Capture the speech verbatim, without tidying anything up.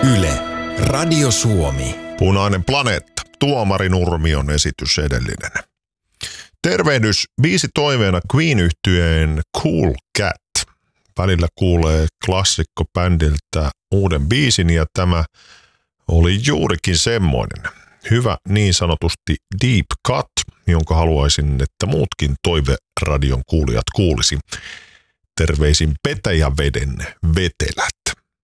Yle, Radio Suomi. Punainen planeetta, Tuomari Nurmion esitys edellinen. Tervehdys biisi toiveena Queen-yhtyeen Cool Cat. Välillä kuulee klassikkobändiltä uuden biisin ja tämä oli juurikin semmoinen. Hyvä niin sanotusti deep cut, jonka haluaisin, että muutkin toiveradion kuulijat kuulisi. Terveisin Petäjäveden vetelät.